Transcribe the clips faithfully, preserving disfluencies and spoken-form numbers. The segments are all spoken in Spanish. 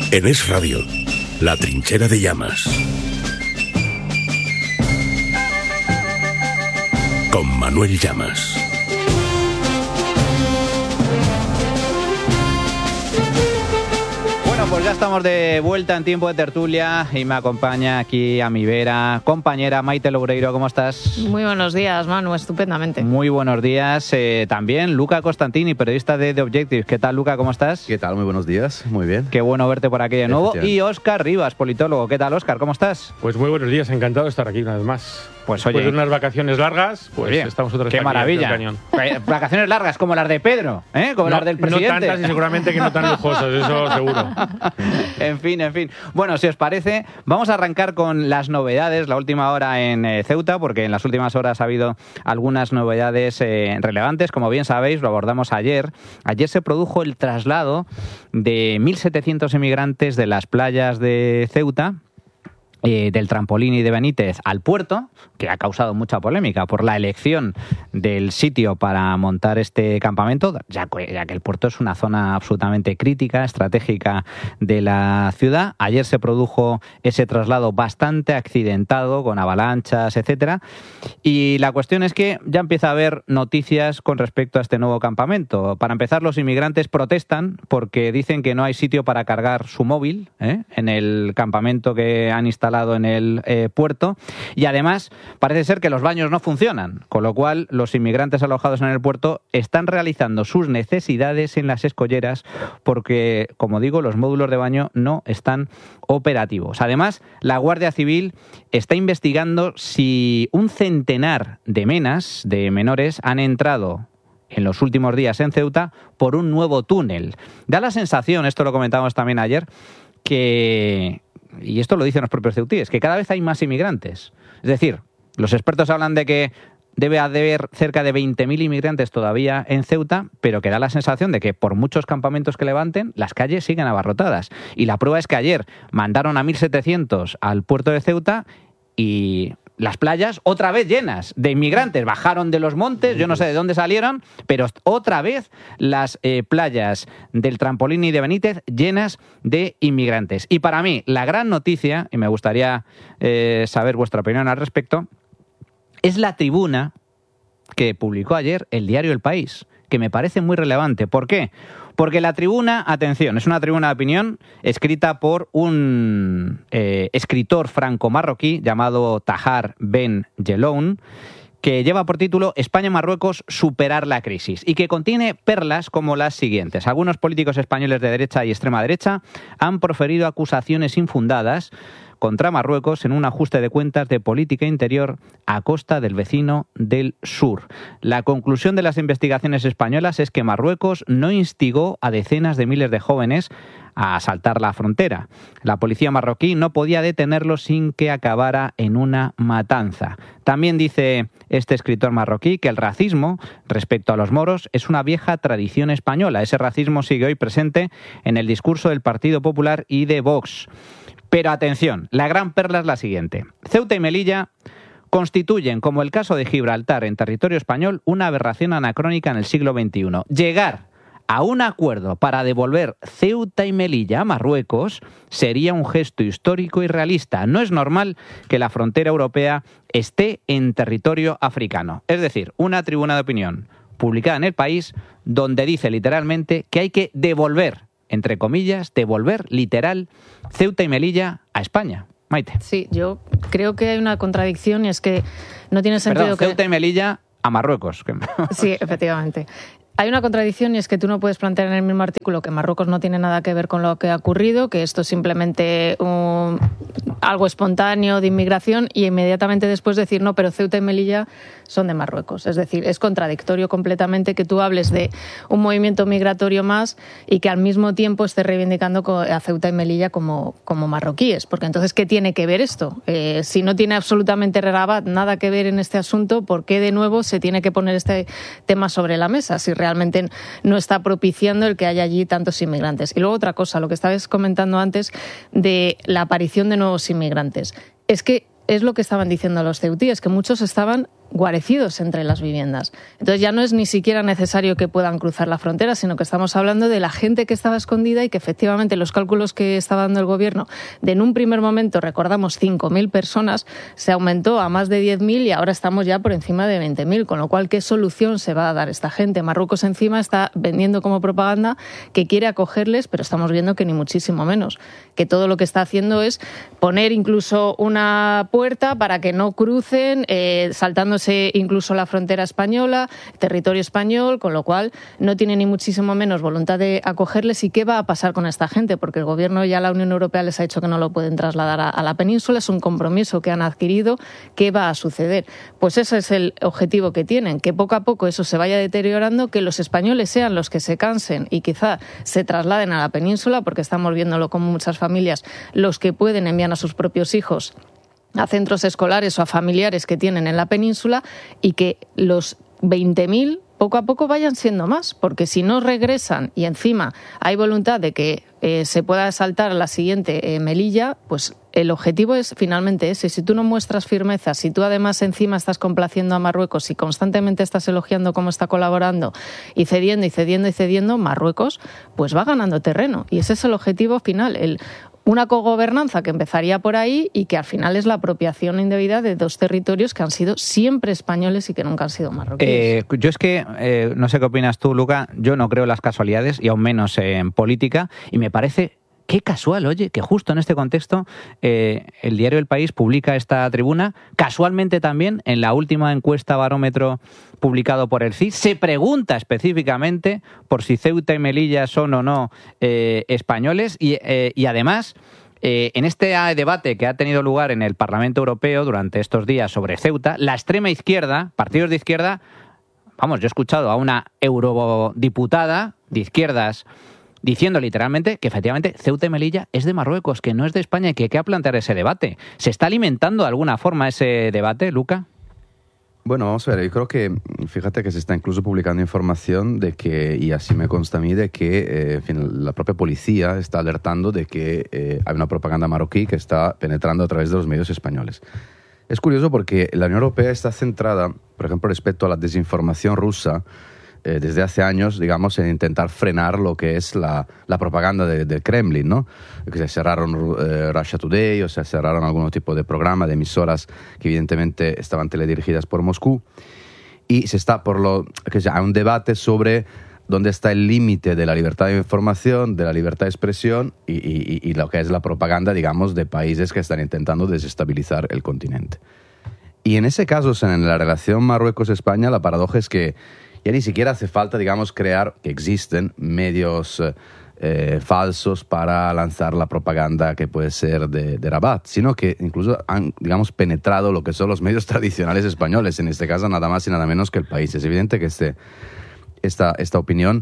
En Es Radio, La Trinchera de Llamas. Con Manuel Llamas. Bueno, pues ya estamos de vuelta en tiempo de tertulia y me acompaña aquí a mi vera, compañera Maite Loureiro. ¿Cómo estás? Muy buenos días, Manu, estupendamente. Muy buenos días. Eh, también Luca Costantini, periodista de The Objective. ¿Qué tal, Luca? ¿Cómo estás? ¿Qué tal? Muy buenos días. Muy bien. Qué bueno verte por aquí de nuevo. Y Óscar Rivas, politólogo. ¿Qué tal, Óscar? ¿Cómo estás? Pues muy buenos días. Encantado de estar aquí una vez más. Pues Después oye, de unas vacaciones largas, pues bien, estamos otra vez qué aquí maravilla. al cañón. Vacaciones largas como las de Pedro, ¿eh? Como no, las del presidente. No tantas y seguramente que no tan lujosas, eso seguro. En fin, en fin. Bueno, si os parece, vamos a arrancar con las novedades, la última hora en eh, Ceuta, porque en las últimas horas ha habido algunas novedades eh, relevantes. Como bien sabéis, lo abordamos ayer. Ayer se produjo el traslado de mil setecientos inmigrantes de las playas de Ceuta, Eh, del Trampolini de Benítez al puerto, que ha causado mucha polémica por la elección del sitio para montar este campamento, ya que, ya que el puerto es una zona absolutamente crítica, estratégica de la ciudad. Ayer se produjo ese traslado bastante accidentado, con avalanchas, etcétera. Y la cuestión es que ya empieza a haber noticias con respecto a este nuevo campamento. Para empezar, los inmigrantes protestan porque dicen que no hay sitio para cargar su móvil ¿eh? en el campamento que han instalado en el eh, puerto, y además parece ser que los baños no funcionan, con lo cual los inmigrantes alojados en el puerto están realizando sus necesidades en las escolleras porque, como digo, los módulos de baño no están operativos. Además, la Guardia Civil está investigando si un centenar de menas, de menores, han entrado en los últimos días en Ceuta por un nuevo túnel. Da la sensación, esto lo comentamos también ayer, que, y esto lo dicen los propios ceutíes, que cada vez hay más inmigrantes. Es decir, los expertos hablan de que debe haber cerca de veinte mil inmigrantes todavía en Ceuta, pero que da la sensación de que por muchos campamentos que levanten, las calles siguen abarrotadas. Y la prueba es que ayer mandaron a mil setecientos al puerto de Ceuta y las playas otra vez llenas de inmigrantes. Bajaron de los montes, yo no sé de dónde salieron, pero otra vez las eh, playas del Trampolini de Benítez llenas de inmigrantes. Y para mí, la gran noticia, y me gustaría eh, saber vuestra opinión al respecto, es la tribuna que publicó ayer el diario El País, que me parece muy relevante. ¿Por qué? Porque la tribuna, atención, es una tribuna de opinión escrita por un eh, escritor franco-marroquí llamado Tahar Ben Jelloun, que lleva por título España-Marruecos, superar la crisis, y que contiene perlas como las siguientes. Algunos políticos españoles de derecha y extrema derecha han proferido acusaciones infundadas contra Marruecos en un ajuste de cuentas de política interior a costa del vecino del sur. La conclusión de las investigaciones españolas es que Marruecos no instigó a decenas de miles de jóvenes a asaltar la frontera. La policía marroquí no podía detenerlo sin que acabara en una matanza. También dice este escritor marroquí que el racismo respecto a los moros es una vieja tradición española. Ese racismo sigue hoy presente en el discurso del Partido Popular y de Vox. Pero atención, la gran perla es la siguiente. Ceuta y Melilla constituyen, como el caso de Gibraltar en territorio español, una aberración anacrónica en el siglo veintiuno. Llegar a un acuerdo para devolver Ceuta y Melilla a Marruecos sería un gesto histórico y realista. No es normal que la frontera europea esté en territorio africano. Es decir, una tribuna de opinión publicada en El País donde dice literalmente que hay que devolver, entre comillas, devolver, literal, Ceuta y Melilla a España. Maite. Sí, yo creo que hay una contradicción y es que no tiene sentido Perdón, que... Ceuta y Melilla a Marruecos. Sí, efectivamente. Hay una contradicción y es que tú no puedes plantear en el mismo artículo que Marruecos no tiene nada que ver con lo que ha ocurrido, que esto es simplemente un, algo espontáneo de inmigración, y inmediatamente después decir no, pero Ceuta y Melilla son de Marruecos. Es decir, es contradictorio completamente que tú hables de un movimiento migratorio más y que al mismo tiempo estés reivindicando a Ceuta y Melilla como, como marroquíes. Porque entonces, ¿qué tiene que ver esto? Eh, si no tiene absolutamente Rabat nada que ver en este asunto, ¿por qué de nuevo se tiene que poner este tema sobre la mesa? Si realmente no está propiciando el que haya allí tantos inmigrantes. Y luego otra cosa, lo que estabas comentando antes de la aparición de nuevos inmigrantes. Es que es lo que estaban diciendo los ceutíes, que muchos estaban guarecidos entre las viviendas. Entonces ya no es ni siquiera necesario que puedan cruzar la frontera, sino que estamos hablando de la gente que estaba escondida y que efectivamente los cálculos que estaba dando el gobierno de en un primer momento, recordamos, cinco mil personas, se aumentó a más de diez mil y ahora estamos ya por encima de veinte mil, con lo cual, ¿qué solución se va a dar esta gente? Marruecos encima está vendiendo como propaganda que quiere acogerles, pero estamos viendo que ni muchísimo menos, que todo lo que está haciendo es poner incluso una puerta para que no crucen, eh, saltando incluso la frontera española, territorio español, con lo cual no tiene ni muchísimo menos voluntad de acogerles. ¿Y qué va a pasar con esta gente? Porque el gobierno, ya la Unión Europea les ha dicho que no lo pueden trasladar a, a la península, es un compromiso que han adquirido. ¿Qué va a suceder? Pues ese es el objetivo que tienen, que poco a poco eso se vaya deteriorando, que los españoles sean los que se cansen y quizá se trasladen a la península, porque estamos viéndolo con muchas familias, los que pueden enviar a sus propios hijos a centros escolares o a familiares que tienen en la península, y que los veinte mil poco a poco vayan siendo más, porque si no regresan y encima hay voluntad de que eh, se pueda saltar a la siguiente eh, Melilla, pues el objetivo es finalmente ese. Si tú no muestras firmeza, si tú además encima estás complaciendo a Marruecos y constantemente estás elogiando cómo está colaborando y cediendo y cediendo y cediendo, Marruecos pues va ganando terreno, y ese es el objetivo final, el una cogobernanza que empezaría por ahí y que al final es la apropiación indebida de dos territorios que han sido siempre españoles y que nunca han sido marroquíes. Eh, yo es que, eh, no sé qué opinas tú, Luca, yo no creo en las casualidades y aún menos en política, y me parece... Qué casual, oye, que justo en este contexto eh, el diario El País publica esta tribuna. Casualmente también, en la última encuesta barómetro publicado por el C I S, se pregunta específicamente por si Ceuta y Melilla son o no eh, españoles. Y, eh, y además, eh, en este debate que ha tenido lugar en el Parlamento Europeo durante estos días sobre Ceuta, la extrema izquierda, partidos de izquierda, vamos, yo he escuchado a una eurodiputada de izquierdas diciendo literalmente que efectivamente Ceuta y Melilla es de Marruecos, que no es de España, y que hay que plantear ese debate. ¿Se está alimentando de alguna forma ese debate, Luca? Bueno, vamos a ver, yo creo que, fíjate que se está incluso publicando información de que, y así me consta a mí, de que eh, en fin, la propia policía está alertando de que eh, hay una propaganda marroquí que está penetrando a través de los medios españoles. Es curioso porque la Unión Europea está centrada, por ejemplo, respecto a la desinformación rusa, Eh, desde hace años, digamos, en intentar frenar lo que es la, la propaganda del de Kremlin, ¿no? Que se cerraron eh, Russia Today, o se cerraron algún tipo de programa, de emisoras que evidentemente estaban teledirigidas por Moscú, y se está por lo que hay un debate sobre dónde está el límite de la libertad de información, de la libertad de expresión y, y, y lo que es la propaganda, digamos, de países que están intentando desestabilizar el continente. Y en ese caso, en la relación Marruecos-España, la paradoja es que ya ni siquiera hace falta, digamos, crear que existen medios eh, falsos para lanzar la propaganda que puede ser de, de Rabat, sino que incluso han, digamos, penetrado lo que son los medios tradicionales españoles, en este caso nada más y nada menos que El País. Es evidente que este, esta, esta opinión,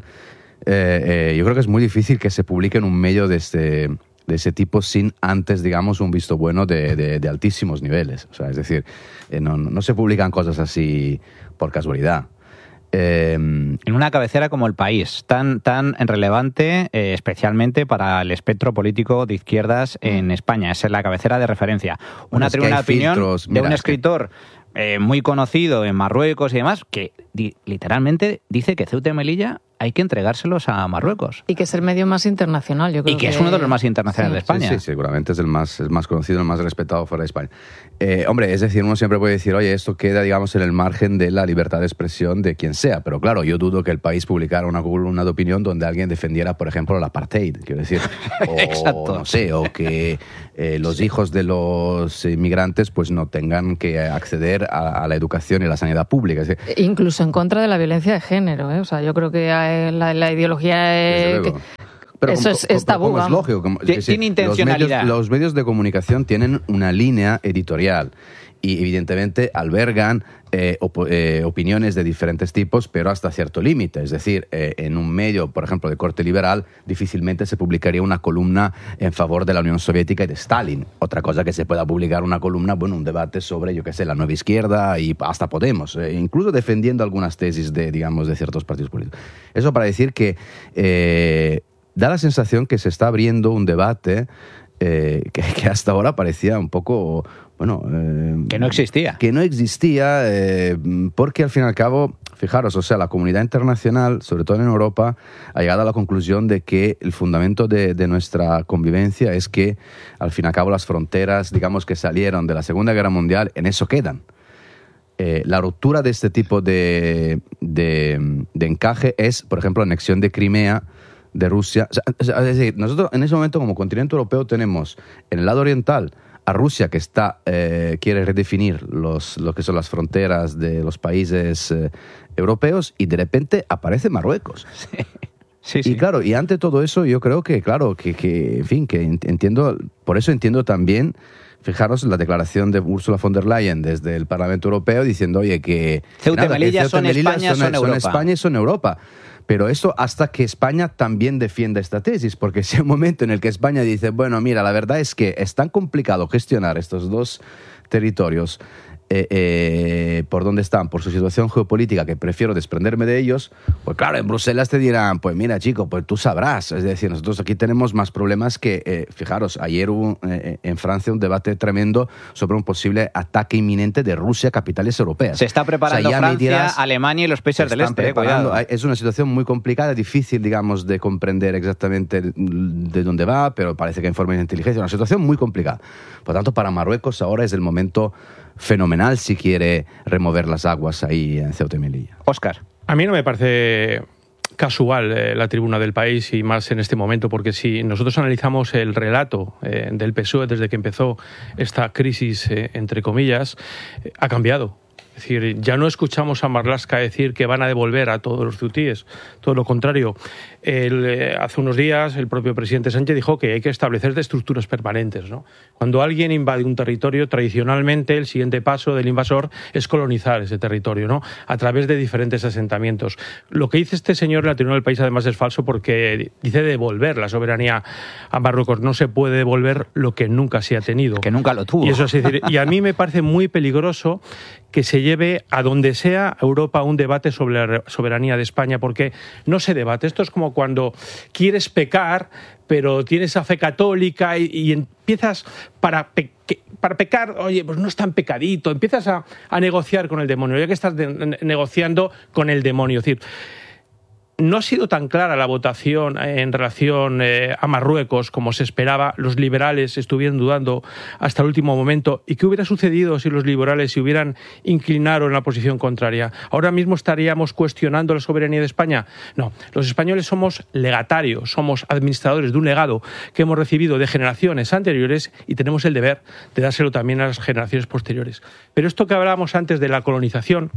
eh, eh, yo creo que es muy difícil que se publique en un medio de este, de ese tipo sin antes, digamos, un visto bueno de, de, de altísimos niveles. O sea, es decir, eh, no, no se publican cosas así por casualidad. Eh, en una cabecera como El País, tan, tan relevante, eh, especialmente para el espectro político de izquierdas en España. Esa es la cabecera de referencia. Una bueno, tribuna de opinión filtros, de mira, un escritor eh, muy conocido en Marruecos y demás, que di, literalmente dice que Ceuta y Melilla hay que entregárselos a Marruecos. Y que es el medio más internacional, yo creo. Y que, que es uno de los más internacionales sí. de España. Sí, sí, seguramente es el más, el más conocido, el más respetado fuera de España. Eh, hombre, es decir, uno siempre puede decir, oye, esto queda, digamos, en el margen de la libertad de expresión de quien sea. Pero claro, yo dudo que El País publicara una columna de opinión donde alguien defendiera, por ejemplo, el apartheid, quiero decir. O, Exacto. no sé, o que eh, los hijos de los inmigrantes pues no tengan que acceder a, a la educación y la sanidad pública. Es decir, incluso en contra de la violencia de género, ¿eh? O sea, yo creo que la, la ideología es... Que... Pero eso como, es, es tabú, como es lógico. Como, Tiene sí, intencionalidad. Los medios, los medios de comunicación tienen una línea editorial y evidentemente albergan eh, op eh, opiniones de diferentes tipos, pero hasta cierto límite. Es decir, eh, en un medio, por ejemplo, de corte liberal, difícilmente se publicaría una columna en favor de la Unión Soviética y de Stalin. Otra cosa que se pueda publicar una columna, bueno, un debate sobre, yo qué sé, la nueva izquierda y hasta Podemos, eh, incluso defendiendo algunas tesis de, digamos, de ciertos partidos políticos. Eso para decir que eh, da la sensación que se está abriendo un debate Eh, que, que hasta ahora parecía un poco, bueno... Eh, que no existía. Que no existía, eh, porque al fin y al cabo, fijaros, o sea, la comunidad internacional, sobre todo en Europa, ha llegado a la conclusión de que el fundamento de, de nuestra convivencia es que, al fin y al cabo, las fronteras, digamos, que salieron de la Segunda Guerra Mundial, en eso quedan. Eh, la ruptura de este tipo de, de, de encaje es, por ejemplo, la anexión de Crimea de Rusia. O sea, es decir, nosotros en ese momento como continente europeo tenemos en el lado oriental a Rusia que está, eh, quiere redefinir los, lo que son las fronteras de los países eh, europeos y de repente aparece Marruecos. Sí. Sí, sí. Y claro, y ante todo eso yo creo que, claro, que, que en fin, que entiendo, por eso entiendo también, fijaros la declaración de Ursula von der Leyen desde el Parlamento Europeo diciendo, oye, que Ceuta y Melilla Ceuta y son Melilla España, son Europa. Son España y son Europa. Pero eso hasta que España también defienda esta tesis, porque si hay un momento en el que España dice, bueno, mira, la verdad es que es tan complicado gestionar estos dos territorios eh, eh, por dónde están, por su situación geopolítica, que prefiero desprenderme de ellos, pues claro, en Bruselas te dirán, pues mira, chico, pues tú sabrás. Es decir, nosotros aquí tenemos más problemas que, eh, fijaros, ayer hubo eh, en Francia un debate tremendo sobre un posible ataque inminente de Rusia a capitales europeas. Se está preparando, o sea, Francia, dirás, Alemania y los países del este. Eh, cuidado. Es una situación muy complicada, difícil, digamos, de comprender exactamente de dónde va, pero parece que hay forma de inteligencia. Una situación muy complicada. Por tanto, para Marruecos ahora es el momento fenomenal si quiere remover las aguas ahí en Ceuta y Melilla. Óscar. A mí no me parece casual eh, la tribuna del País y más en este momento, porque si nosotros analizamos el relato eh, del P S O E desde que empezó esta crisis, eh, entre comillas, eh, ha cambiado. Es decir, ya no escuchamos a Marlaska decir que van a devolver a todos los ceutíes, todo lo contrario. El, eh, hace unos días el propio presidente Sánchez dijo que hay que establecer estructuras permanentes, ¿no? Cuando alguien invade un territorio, tradicionalmente el siguiente paso del invasor es colonizar ese territorio, ¿no? A través de diferentes asentamientos. Lo que dice este señor en la tribuna del País además es falso porque dice devolver la soberanía a Marruecos. No se puede devolver lo que nunca se ha tenido. Que nunca lo tuvo. Y, eso es decir, y a mí me parece muy peligroso que se lleve a donde sea a Europa un debate sobre la soberanía de España, porque no se debate. Esto es como cuando quieres pecar, pero tienes esa fe católica y, y empiezas para, pe para pecar, oye, pues no es tan pecadito, empiezas a, a negociar con el demonio, ya que estás de, negociando con el demonio. Es decir, no ha sido tan clara la votación en relación eh, a Marruecos como se esperaba. Los liberales estuvieron dudando hasta el último momento. ¿Y qué hubiera sucedido si los liberales se hubieran inclinado en la posición contraria? ¿Ahora mismo estaríamos cuestionando la soberanía de España? No, los españoles somos legatarios, somos administradores de un legado que hemos recibido de generaciones anteriores y tenemos el deber de dárselo también a las generaciones posteriores. Pero esto que hablábamos antes de la colonización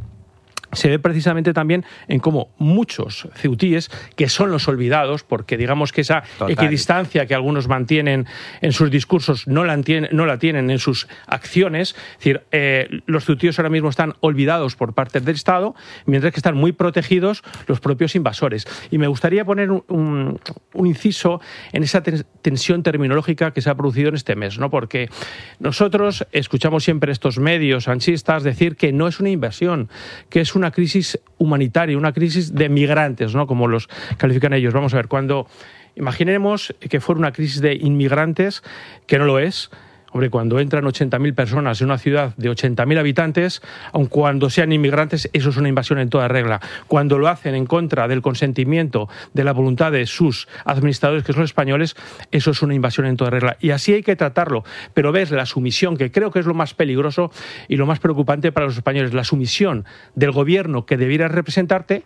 se ve precisamente también en cómo muchos ceutíes, que son los olvidados, porque digamos que esa Total. equidistancia que algunos mantienen en sus discursos no la, no la tienen en sus acciones, es decir, eh, los ceutíes ahora mismo están olvidados por parte del Estado, mientras que están muy protegidos los propios invasores. Y me gustaría poner un, un, un inciso en esa tensión terminológica que se ha producido en este mes, ¿no? Porque nosotros escuchamos siempre estos medios sanchistas decir que no es una invasión, que es una crisis humanitaria, una crisis de migrantes, ¿no? Como los califican ellos. Vamos a ver, cuando imaginemos que fuera una crisis de inmigrantes, que no lo es. Hombre, cuando entran ochenta mil personas en una ciudad de ochenta mil habitantes, aun cuando sean inmigrantes, eso es una invasión en toda regla. Cuando lo hacen en contra del consentimiento, de la voluntad de sus administradores, que son los españoles, eso es una invasión en toda regla. Y así hay que tratarlo. Pero ves la sumisión, que creo que es lo más peligroso y lo más preocupante para los españoles, la sumisión del gobierno que debiera representarte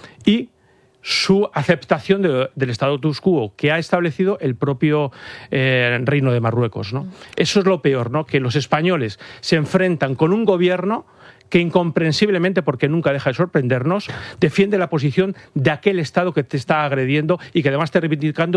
y su aceptación de, del status quo que ha establecido el propio eh, Reino de Marruecos, ¿no? Eso es lo peor, ¿no? Que los españoles se enfrentan con un gobierno que incomprensiblemente, porque nunca deja de sorprendernos, defiende la posición de aquel Estado que te está agrediendo y que además está reivindicando